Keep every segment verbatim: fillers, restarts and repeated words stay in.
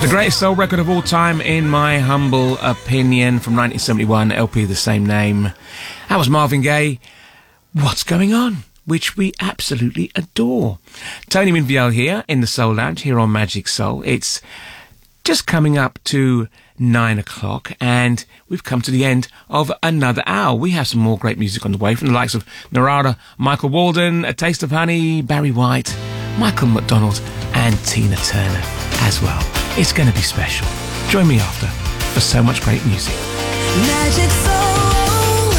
The greatest soul record of all time, in my humble opinion, from nineteen seventy-one, L P of the same name. That was Marvin Gaye, What's Going On?, which we absolutely adore. Tony Minviel here in the Soul Lounge, here on Magic Soul. It's just coming up to nine o'clock, and we've come to the end of another hour. We have some more great music on the way from the likes of Narada, Michael Walden, A Taste of Honey, Barry White, Michael McDonald, and Tina Turner as well. It's going to be special. Join me after for so much great music. Magic Soul.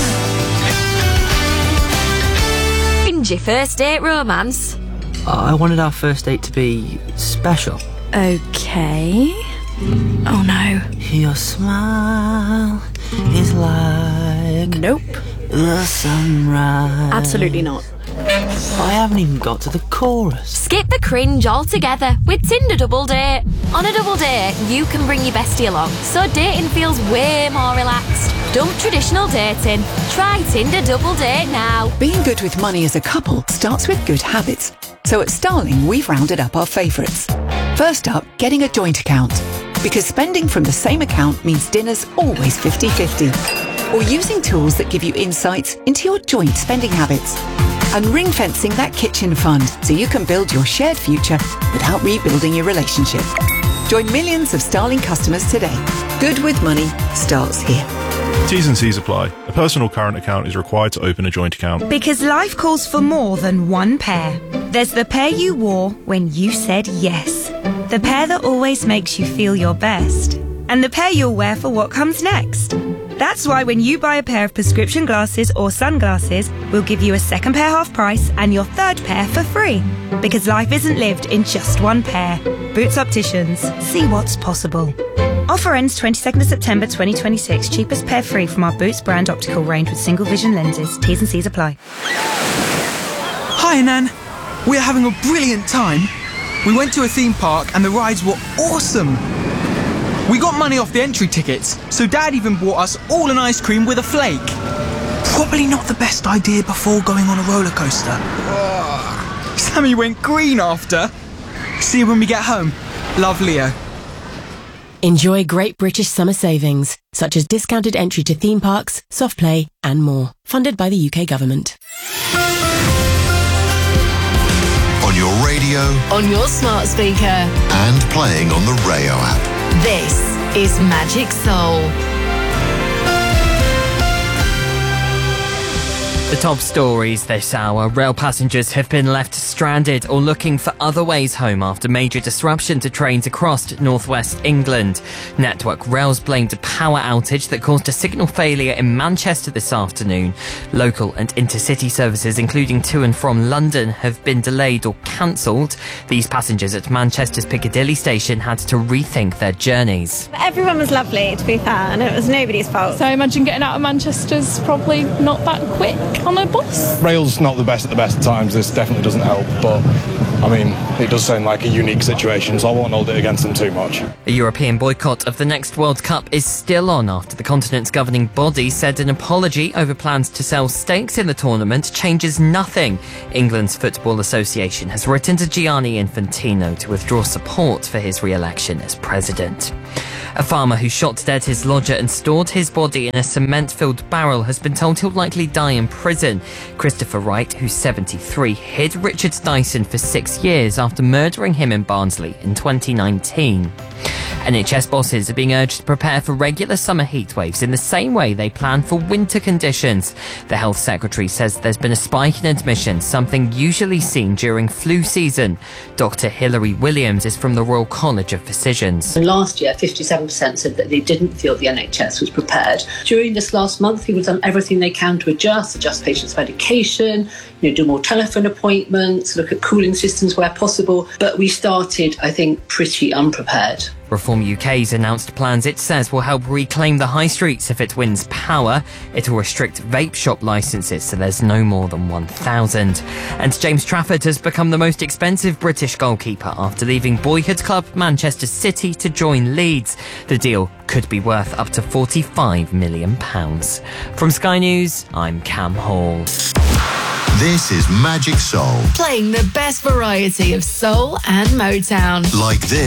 Fingy first date romance. I wanted our first date to be special. Okay. Oh no. Your smile is like Nope. the sunrise. Absolutely not. I haven't even got to the chorus. Skip the cringe altogether with Tinder Double Date. On a double date, you can bring your bestie along, so dating feels way more relaxed. Dump traditional dating. Try Tinder Double Date now. Being good with money as a couple starts with good habits. So at Starling, we've rounded up our favourites. First up, getting a joint account. Because spending from the same account means dinner's always fifty-fifty. Or using tools that give you insights into your joint spending habits. And ring-fencing that kitchen fund so you can build your shared future without rebuilding your relationship. Join millions of Starling customers today. Good with money starts here. T's and C's apply. A personal current account is required to open a joint account. Because life calls for more than one pair. There's the pair you wore when you said yes. The pair that always makes you feel your best. And the pair you'll wear for what comes next. That's why when you buy a pair of prescription glasses or sunglasses, we'll give you a second pair half price and your third pair for free. Because life isn't lived in just one pair. Boots Opticians. See what's possible. Offer ends twenty-second of September twenty twenty-six. Cheapest pair free from our Boots brand optical range with single vision lenses. T's and C's apply. Hi, Nan. We're having a brilliant time. We went to a theme park and the rides were awesome. We got money off the entry tickets, so Dad even bought us all an ice cream with a flake. Probably not the best idea before going on a roller coaster. Oh, Sammy went green after. See you when we get home. Love, Leo. Enjoy great British summer savings, such as discounted entry to theme parks, soft play and more. Funded by the U K Government. On your radio, on your smart speaker, and playing on the Rayo app. This is Magic Soul. The top stories this hour. Rail passengers have been left stranded or looking for other ways home after major disruption to trains across northwest England. Network Rail's blamed a power outage that caused a signal failure in Manchester this afternoon. Local and intercity services, including to and from London, have been delayed or cancelled. These passengers at Manchester's Piccadilly station had to rethink their journeys. Everyone was lovely, to be fair, and it was nobody's fault. So I imagine getting out of Manchester's probably not that quick on a bus. Rail's not the best at the best of times. This definitely doesn't help, but I mean, it does sound like a unique situation, so I won't hold it against them too much. A European boycott of the next World Cup is still on after the continent's governing body said an apology over plans to sell stakes in the tournament changes nothing. England's Football Association has written to Gianni Infantino to withdraw support for his re-election as president. A farmer who shot dead his lodger and stored his body in a cement-filled barrel has been told he'll likely die in prison. Christopher Wright, who's seventy-three, hid Richard Dyson for six years after murdering him in Barnsley in twenty nineteen. N H S bosses are being urged to prepare for regular summer heatwaves in the same way they plan for winter conditions. The Health Secretary says there's been a spike in admissions, something usually seen during flu season. Doctor Hilary Williams is from the Royal College of Physicians. Last year, fifty-seven percent said that they didn't feel the N H S was prepared. During this last month, people have done everything they can to adjust, adjust patients' medication, you know, do more telephone appointments, look at cooling systems where possible. But we started, I think, pretty unprepared. Reform U K's announced plans it says will help reclaim the high streets if it wins power. It will restrict vape shop licences so there's no more than one thousand. And James Trafford has become the most expensive British goalkeeper after leaving boyhood club Manchester City to join Leeds. The deal could be worth up to forty-five million pounds. From Sky News, I'm Cam Hall. This is Magic Soul. Playing the best variety of soul and Motown. Like this.